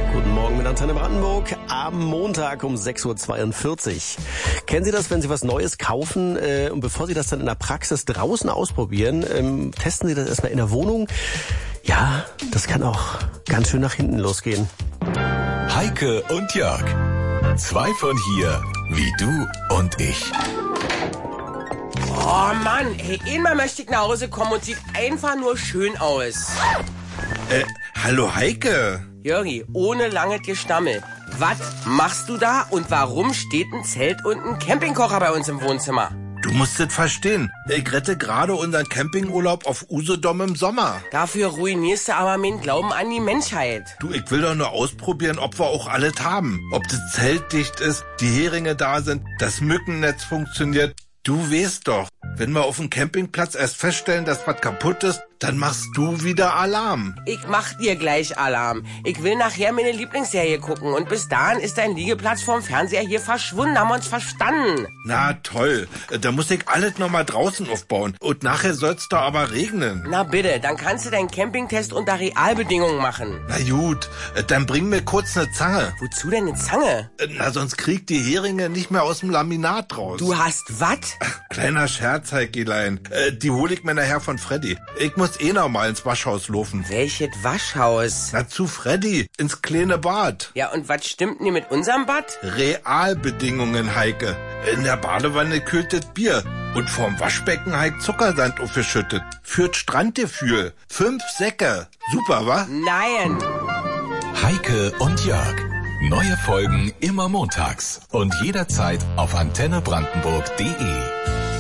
Guten Morgen mit Antenne Brandenburg am Montag um 6.42 Uhr. Kennen Sie das, wenn Sie was Neues kaufen und bevor Sie das dann in der Praxis draußen ausprobieren, testen Sie das erstmal in der Wohnung? Ja, das kann auch ganz schön nach hinten losgehen. Heike und Jörg. Zwei von hier, wie du und ich. Oh Mann, ey, einmal möchte ich nach Hause kommen und sieht einfach nur schön aus. Hallo Heike. Jörgi, ohne langes Gestammel. Was machst du da und warum steht ein Zelt und ein Campingkocher bei uns im Wohnzimmer? Du musst es verstehen. Ich rette gerade unseren Campingurlaub auf Usedom im Sommer. Dafür ruinierst du aber meinen Glauben an die Menschheit. Du, ich will doch nur ausprobieren, ob wir auch alles haben. Ob das Zelt dicht ist, die Heringe da sind, das Mückennetz funktioniert. Du weißt doch, wenn wir auf dem Campingplatz erst feststellen, dass was kaputt ist, dann machst du wieder Alarm. Ich mach dir gleich Alarm. Ich will nachher meine Lieblingsserie gucken und bis dahin ist dein Liegeplatz vorm Fernseher hier verschwunden. Haben wir uns verstanden? Na toll, da muss ich alles nochmal draußen aufbauen und nachher soll's da aber regnen. Na bitte, dann kannst du deinen Campingtest unter Realbedingungen machen. Na gut, dann bring mir kurz eine Zange. Wozu denn eine Zange? Na, sonst kriegt die Heringe nicht mehr aus dem Laminat raus. Du hast was? Kleiner Scherz, Heikelein. Die hol ich mir nachher von Freddy. Ich muss noch mal ins Waschhaus laufen. Welches Waschhaus? Na, zu Freddy, ins kleine Bad. Ja, und was stimmt denn mit unserem Bad? Realbedingungen, Heike. In der Badewanne kühlt das Bier. Und vorm Waschbecken Heik Zuckersand aufgeschüttet. Führt Strandgefühl. 5 Säcke. Super, wa? Nein. Heike und Jörg. Neue Folgen immer montags und jederzeit auf antennebrandenburg.de.